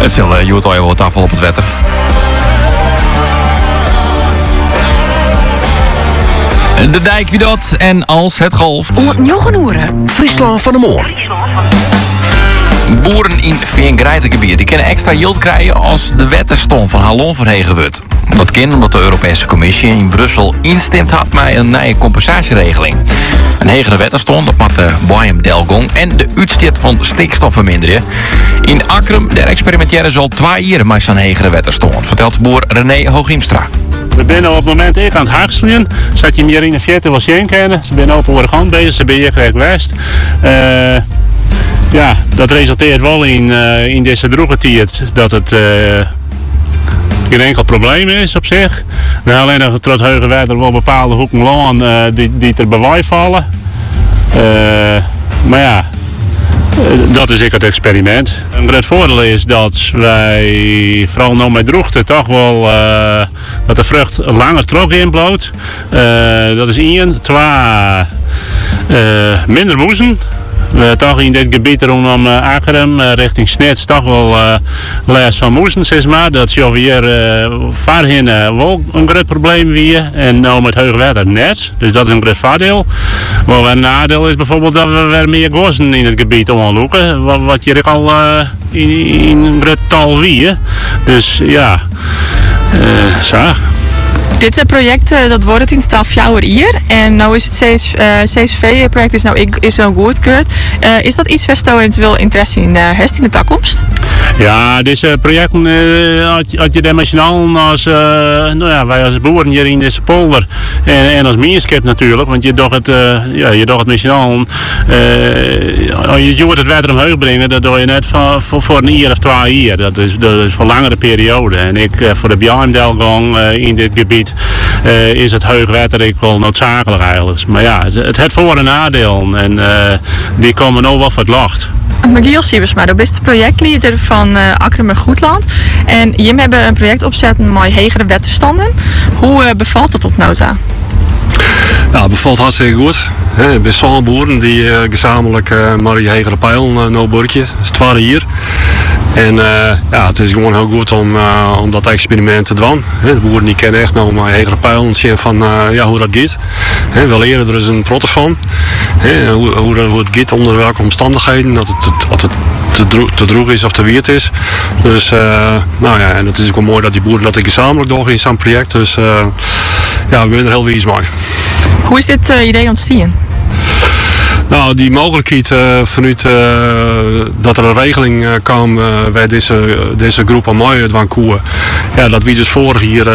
Het zal Joert al wat tafel op het wetter. De dijk wie dat en als het golft. Om het Joggenoeren. Friesland van de Moor. Boeren in Veengrijtengebied die kunnen extra yield krijgen als de wetterstom van Hallon verhegen wordt. Dat kan omdat de Europese Commissie in Brussel instemd had met een nieuwe compensatieregeling. Een hegere wetterstom, dat met de Boeiem Delgong en de uitstoot van stikstof verminderen. In Akrum, daar experimenteren ze al 2 jaar met zo'n hegere wetterstom, vertelt boer René Hooghiemstra. We zijn op het moment eerst aan het haagselen. Zat je meer in de 40 wel zien kennen. Ze zijn op oorgaan bezig, ze zijn hier geweest. Ja, dat resulteert wel in deze droge tijd dat het geen enkel probleem is op zich. Nou, alleen nog tot hoge water wel bepaalde hoeken land die er bij vallen. Maar ja, dat is het experiment. Een groot voordeel is dat wij, vooral nu met droogte, toch wel dat de vrucht langer trok inbloot. Dat is 1. 2, minder moezen. We toch in dit gebied rondom Akrum richting Snits toch wel last van moesten, zeg maar. Dat is alweer voorheen wel een groot probleem weer. En nou met hoge water net. Dus dat is een groot voordeel. Maar een nadeel is bijvoorbeeld dat we weer meer gossen in het gebied omlopen. Wat je al in een groot tal wie. Dus ja, zo. Dit project dat wordt het in totaal 4 jaar en nou is het CSV-project is nou goedgekeurd. Is dat iets waar je eventueel interesse in heeft in de toekomst? Ja, deze projecten had je dimensionaal als nou ja, wij als boeren hier in deze polder en als meerskip natuurlijk, want je doet het missionaal. Je moet het water omhoog brengen, dat doe je net voor een jaar of 2 jaar. Dat is voor langere periode. En ik voor de Bjarmdelgang in dit gebied is het hoogwater ik wel noodzakelijk eigenlijk. Maar ja, het heeft voor- en nadeel en die komen nou wel voor het lacht. Magiel Siebersma, de beste projectleider van Akrum en Goedland. En jullie hebben een project opgezet met hegere wetterstanden. Hoe bevalt dat tot nota? Ja, het bevalt hartstikke goed. Er zijn zo'n boeren die gezamenlijk maar die hegere pijl nou burkje. Dat is het 2e hier. En ja, het is gewoon heel goed om dat experiment te doen. De boeren die kennen echt nou maar hegere pijl en zien van ja, hoe dat gaat. We leren er eens een trotter van. Hoe het gaat onder welke omstandigheden. Dat het te droog is of te wierd is. Dus nou ja, en het is ook wel mooi dat die boeren dat gezamenlijk doen in zo'n project. Dus ja, we zijn er heel wies mee. Hoe is dit idee ontstaan? Nou, die mogelijkheid vanuit dat er een regeling kwam bij deze groep aan mij uit Vancouver. Ja, dat wie dus vorig hier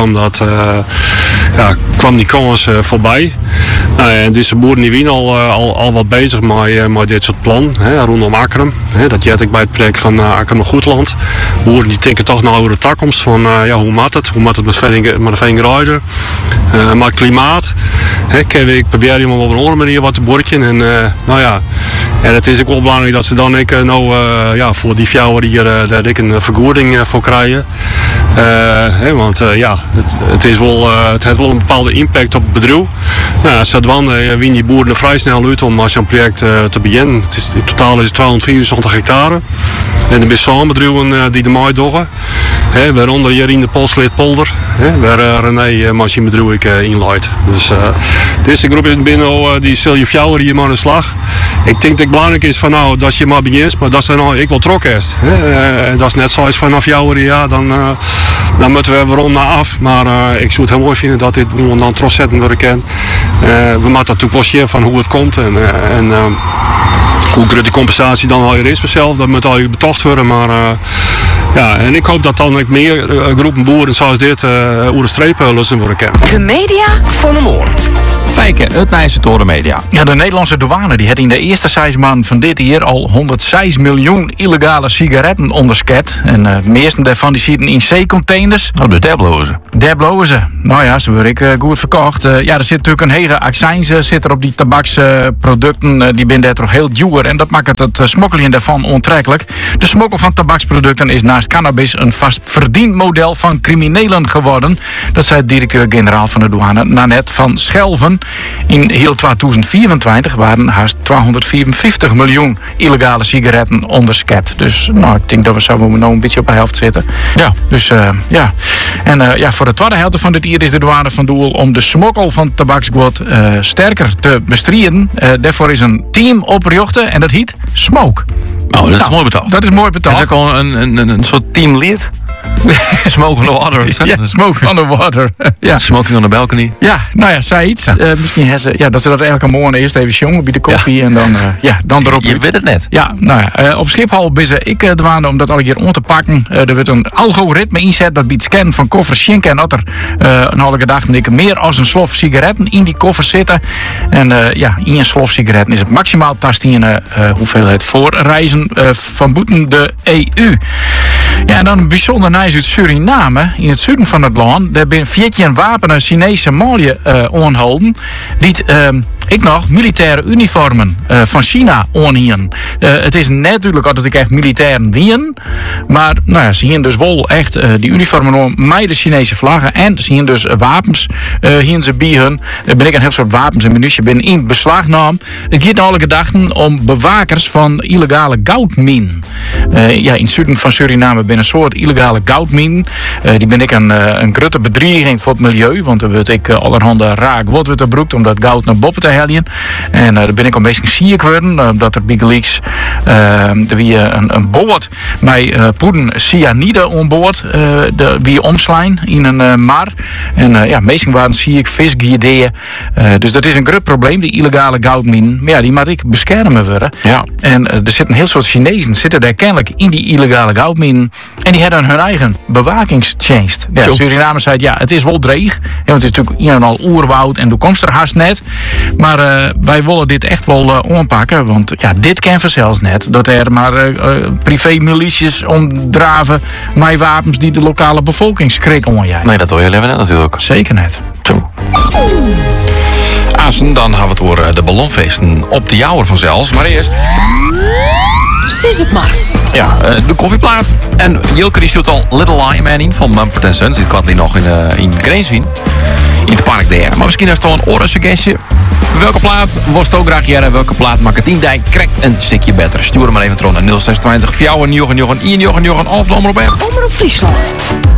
kwam die kans voorbij. En deze boeren die zijn al wat bezig met dit soort plan rondom Akrum. Dat jet ik bij het project van Akrum en Goedland. Boeren die denken toch nou over de toekomst van ja, hoe moet het? Hoe moet het met de veengeruiden? Maar het klimaat. Ik probeer iemand op een andere manier wat te borken. En nou ja, en het is ook wel belangrijk dat ze dan ja, voor die fjouwer hier daar ik een vergoeding voor krijgen. Want ja, het heeft wel een bepaalde impact op het bedrijf. Nou, zodan winnen die boeren er vrij snel uit om zo'n project te beginnen. In totaal is het 274 hectare. En er zijn zo'n bedrijven die de maai doggen. Waaronder hier in de Polsleetpolder, waar René machinebedrijf inleidt. Dus deze groep is binnen die zul je fjouwer hier maar aan de slag. Ik denk dat het belangrijk is van nou, dat je maar begint, maar dat is nou ik wel trokken is. En dat is net zoals vanaf fjouwer, ja, dan moeten we rond naar af. Maar ik zou het heel mooi vinden dat dit dan trots zetten worden kan. We moeten dat toepassen van hoe het komt en hoe groot die compensatie dan alweer is vanzelf. Dat moet alweer betocht worden, maar ja, en ik hoop dat dan ook meer groepen boeren zoals dit over de streep lossen worden kennen. De media Van de Moor. Fijke, het Nijse Media. Ja, de Nederlandse douane die had in de eerste 6 maanden van dit jaar al 106 miljoen illegale sigaretten onderschat. En de meeste daarvan die zitten in C-containers. Oh, dus daar blowen ze. Daar blowen ze. Nou ja, ze worden goed verkocht. Ja, er zit natuurlijk een hele accijns zit er op die tabaksproducten. Die zijn daar toch heel duur. En dat maakt het smokkelen daarvan onttrekkelijk. De smokkel van tabaksproducten is naast cannabis een vast verdienmodel van criminelen geworden. Dat zei directeur-generaal van de douane Nanette van Schelven. In heel 2024 waren haast 254 miljoen illegale sigaretten onderschept. Dus nou, ik denk dat we zo nou een beetje op de helft zitten. Ja. Dus ja. En voor de tweede helft van dit jaar is de douane van doel om de smokkel van tabaksgoed sterker te bestrijden. Daarvoor is een team opgericht en dat heet Smoke. Oh, dat is mooi betaald. Dat is mooi Dat betaald. is ook al een soort teamlead. Smoke on the water. Ja, Smoke on the water. Ja. Smoking on the balcony. Ja, nou ja, zei iets. Misschien hebben ze, dat ze dat elke morgen eerst even jongen bij de koffie en dan erop. Je weet het net. Ja, nou ja, op Schiphol ben ik douane om dat al een keer om te pakken. Er wordt een algoritme inzet dat biedt scannen van koffers schenken en dat er een halve dag meer als een slof sigaretten in die koffers zitten. En in een slof sigaretten is het maximaal tastien hoeveelheid voor reizen van buiten de EU. Ja, en dan een bijzonder nice uit Suriname, in het zuiden van het land. Daar ben 14 wapenen Chinese malje aanhouden. Die ik nog militaire uniformen van China aanhien. Het is natuurlijk altijd ik echt militairen wien. Maar nou ja, ze hier dus wel echt die uniformen aan met de Chinese vlaggen. En ze hier dus wapens hier ze bij hun. Er ben ik een heel soort wapens en munitie binnen in beslagnam. Het gaat alle gedachten om bewakers van illegale goudminen. In het zuiden van Suriname ben een soort illegale goudminen. Die ben ik een grote bedreiging voor het milieu. Want er wordt ik allerhande raak wat wordt er broekt om dat goud naar boven te halen. En daar ben ik al een beetje ziek geworden. Omdat er bij Leaks wie een boot met poeden cyanide onboord wie omslaan in een mar. En meestal waren ziek, visgideeën. Dus dat is een groot probleem, die illegale goudminen. Maar ja, die moet ik beschermen worden. Ja. En er zitten een heel soort Chinezen zitten daar kennelijk in die illegale goudminen. En die hebben hun eigen bewakingstjenst. Ja, Suriname zei het is wel dreig. Want het is natuurlijk hier en al oerwoud en toekomstig haast net. Maar wij willen dit echt wel aanpakken. Want ja, dit kan vanzelfs net. Dat er maar privé-militias omdraven met wapens die de lokale bevolking schrik onjagen. Nee, dat hoor je leven net natuurlijk. Zeker net. Zo. Azen, dan gaan we het door de ballonfeesten op de jouwer vanzelfs. Maar eerst... Sis het maar. Ja, de koffieplaat. En Jilke die shoot al Little Lion in van Mumford & Sons. Zit Kwadli nog in Greenswien. In het park daar. Maar misschien is het een oorsuggestje. Welke plaat was het ook graag jaren? Welke plaat maakt het Dijk krijgt een stukje beter? Stuur hem maar even terug naar 0620 4 of de Omroep app. Omroep Friesland.